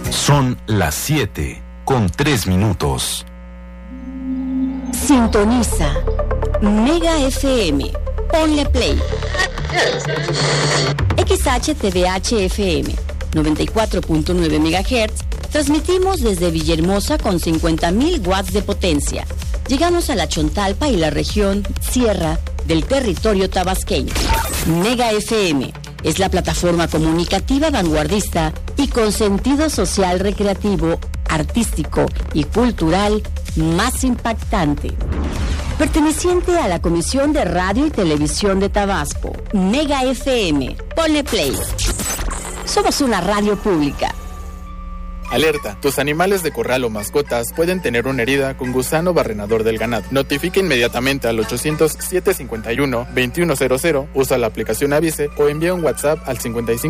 Son las 7:03. Sintoniza Mega FM. Ponle play. XHTVH FM 94.9 MHz. Transmitimos desde Villahermosa con 50.000 watts de potencia. Llegamos a la Chontalpa y la región Sierra del territorio tabasqueño. Mega FM es la plataforma comunicativa vanguardista y con sentido social, recreativo, artístico y cultural más impactante. Perteneciente a la Comisión de Radio y Televisión de Tabasco. Mega FM. Ponle play. Somos una radio pública. Alerta, tus animales de corral o mascotas pueden tener una herida con gusano barrenador del ganado. Notifica inmediatamente al 800-751-2100, usa la aplicación Avise o envía un WhatsApp al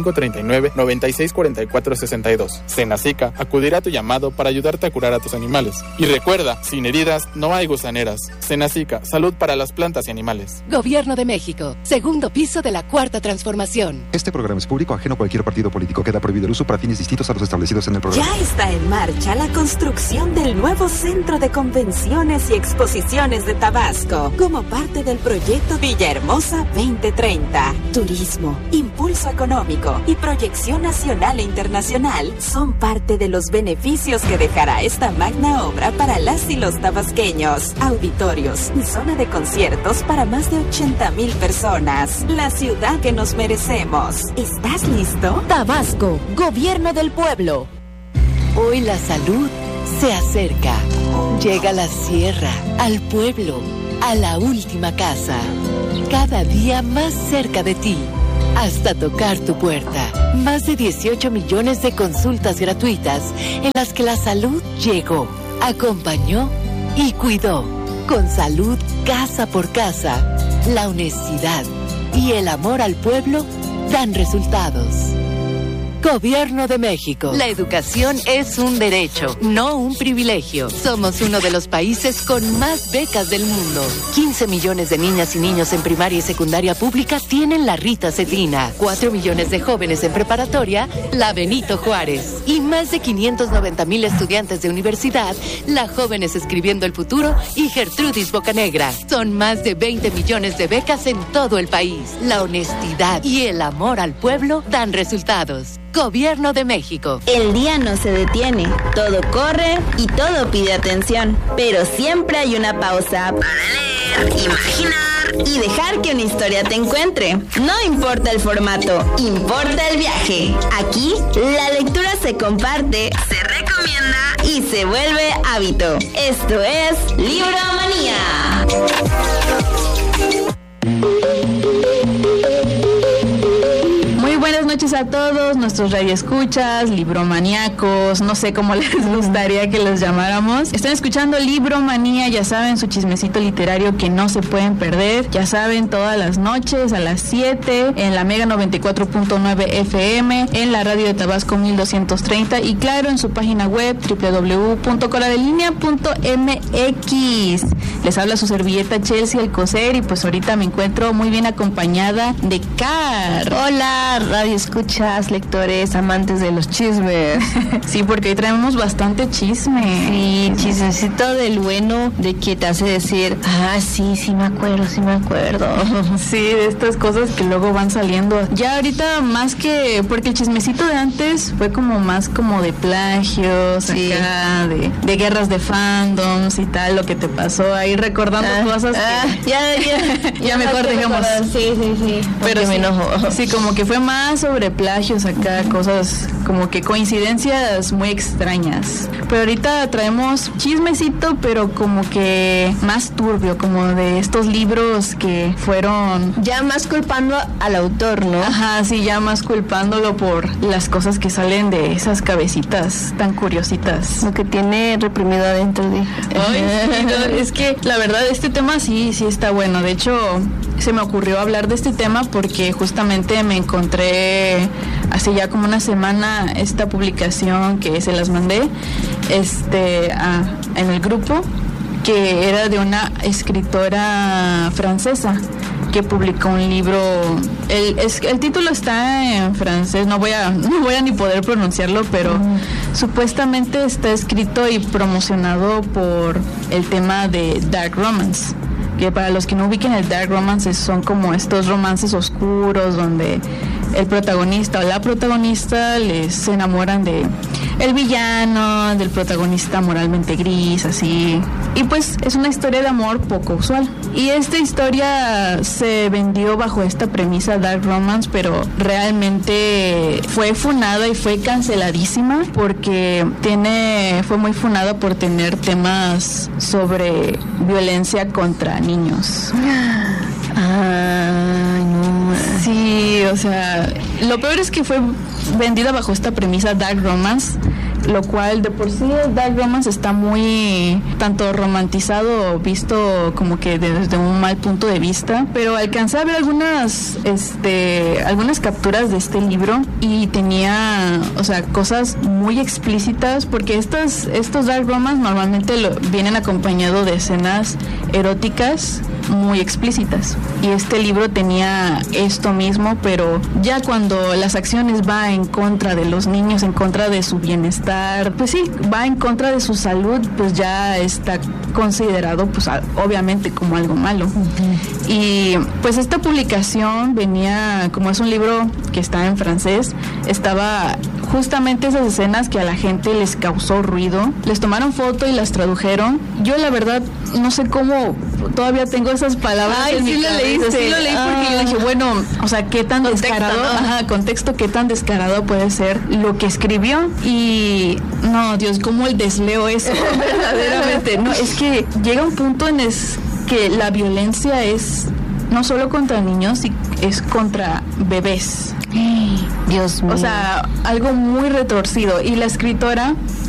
5539-964462. Senacica acudirá a tu llamado para ayudarte a curar a tus animales. Y recuerda, sin heridas no hay gusaneras. Senacica, salud para las plantas y animales. Gobierno de México, segundo piso de la Cuarta Transformación. Este programa es público, ajeno a cualquier partido político. Queda prohibido el uso para fines distintos a los establecidos en el programa. Ya está en marcha la construcción del nuevo Centro de Convenciones y Exposiciones de Tabasco, como parte del proyecto Villahermosa 2030. Turismo, impulso económico y proyección nacional e internacional son parte de los beneficios que dejará esta magna obra para las y los tabasqueños. Auditorios y zona de conciertos para más de 80,000 personas. La ciudad que nos merecemos. ¿Estás listo? Tabasco, Gobierno del Pueblo. Hoy la salud se acerca. Llega a la sierra, al pueblo, a la última casa. Cada día más cerca de ti, hasta tocar tu puerta. Más de 18 millones de consultas gratuitas en las que la salud llegó, acompañó y cuidó. Con salud casa por casa, la honestidad y el amor al pueblo dan resultados. Gobierno de México. La educación es un derecho, no un privilegio. Somos uno de los países con más becas del mundo. 15 millones de niñas y niños en primaria y secundaria pública tienen la Rita Cetina. 4 millones de jóvenes en preparatoria, la Benito Juárez. Y más de 590,000 estudiantes de universidad, la Jóvenes Escribiendo el Futuro y Gertrudis Bocanegra. Son más de 20 millones de becas en todo el país. La honestidad y el amor al pueblo dan resultados. Gobierno de México. El día no se detiene, todo corre y todo pide atención, pero siempre hay una pausa para leer, imaginar y dejar que una historia te encuentre. No importa el formato, importa el viaje. Aquí, la lectura se comparte, se recomienda y se vuelve hábito. Esto es Libromanía. Buenas noches a todos nuestros radioescuchas, libromaníacos, no sé cómo les gustaría que los llamáramos. Están escuchando Libromanía, ya saben, su chismecito literario que no se pueden perder. Ya saben, todas las noches a las 7 en la Mega 94.9 FM, en la radio de Tabasco 1230 y claro, en su página web www.coradelinea.mx. Les habla su servilleta Chelsea Alcocer y pues ahorita me encuentro muy bien acompañada de Car. Hola, radio escuchas, lectores, amantes de los chismes. Sí, porque hoy traemos bastante chisme. Sí, chismecito del bueno, de que te hace decir, sí me acuerdo. Sí, de estas cosas que luego van saliendo. Ya ahorita más que, porque el chismecito de antes fue como más como de plagios, sí, acá, de guerras de fandoms y tal, lo que te pasó ahí recordando cosas que... Ya mejor dejemos. Sí. Pero me enojo. Sí, como que fue más sobre plagios acá, cosas como que coincidencias muy extrañas. Pero ahorita traemos chismecito, pero como que más turbio, como de estos libros que fueron... Ya más culpando al autor, ¿no? Ajá, sí, ya más culpándolo por las cosas que salen de esas cabecitas tan curiositas. Lo que tiene reprimido adentro de... Ay, sí, no, es que la verdad este tema sí está bueno. De hecho, se me ocurrió hablar de este tema porque justamente me encontré hace ya como una semana esta publicación que se las mandé en el grupo, que era de una escritora francesa que publicó un libro. El título está en francés, no voy a ni poder pronunciarlo, pero supuestamente está escrito y promocionado por el tema de Dark Romance, que para los que no ubiquen, el Dark Romance son como estos romances oscuros donde el protagonista o la protagonista se enamoran de el villano, del protagonista moralmente gris, así. Y pues es una historia de amor poco usual. Y esta historia se vendió bajo esta premisa Dark Romance, pero realmente fue funada y fue canceladísima porque fue muy funada por tener temas sobre violencia contra niños. Ay, no. Sí, o sea, lo peor es que fue vendida bajo esta premisa Dark Romance, lo cual de por sí el Dark Romance está muy tanto romantizado, visto como que desde un mal punto de vista, pero alcancé a ver algunas capturas de este libro y tenía, o sea, cosas muy explícitas, porque estos Dark Romance normalmente vienen acompañados de escenas eróticas muy explícitas, y este libro tenía esto mismo, pero ya cuando las acciones va en contra de los niños, en contra de su bienestar, pues sí, va en contra de su salud, pues ya está considerado, pues obviamente, como algo malo. Uh-huh. Y pues esta publicación venía, como es un libro que está en francés, estaba justamente esas escenas que a la gente les causó ruido, les tomaron foto y las tradujeron. Yo la verdad no sé cómo todavía tengo esas palabras. Ay, en sí mi lo cabeza. leíste. Sí lo leí porque yo dije, bueno, o sea, qué tan descarado, ¿no? Contexto, qué tan descarado puede ser lo que escribió. Y no, Dios, cómo el desleo eso, verdaderamente. No, es que llega un punto en que la violencia es no solo contra niños, es contra bebés. Dios mío. O sea, algo muy retorcido. Y la escritora